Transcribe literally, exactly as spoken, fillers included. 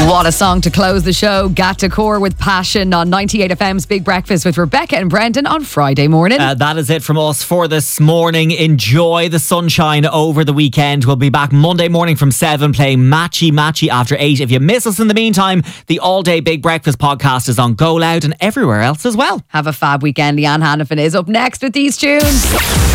What a song to close the show. Gat to Core with Passion on ninety-eight F M's Big Breakfast with Rebecca and Brendan on Friday morning. Uh, that is it from us for this morning. Enjoy the sunshine over the weekend. We'll be back Monday morning from seven playing Matchy Matchy after eight. If you miss us in the meantime, the All Day Big Breakfast podcast is on Go Loud and everywhere else as well. Have a fab weekend. Leanne Hannafin is up next with these tunes.